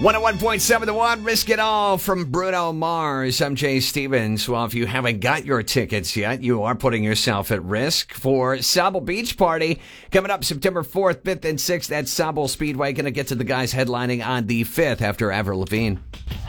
101.7 The One, Risk It All from Bruno Mars. I'm Jay Stevens. Well, if you haven't got your tickets yet, you are putting yourself at risk for Sauble Beach Party coming up September 4th, 5th, and 6th at Sauble Speedway. Going to get to the guys headlining on the 5th after Avril Lavigne.